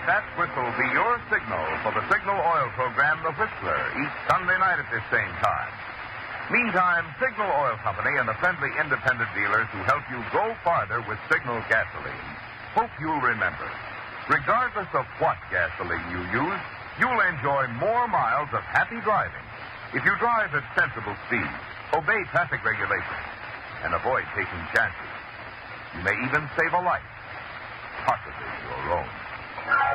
that whistle be your signal for the Signal Oil program, The Whistler, each Sunday night at this same time. Meantime, Signal Oil Company and the friendly independent dealers who help you go farther with Signal gasoline hope you'll remember, regardless of what gasoline you use, you'll enjoy more miles of happy driving if you drive at sensible speeds, obey traffic regulations, and avoid taking chances. You may even save a life, possibly your own.